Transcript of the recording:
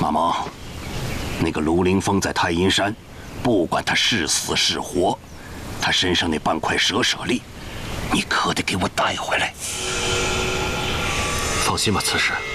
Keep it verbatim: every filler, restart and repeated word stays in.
马蒙，那个卢凌风在太阴山，不管他是死是活，他身上那半块蛇舍利，你可得给我带回来。 放心吧，刺史。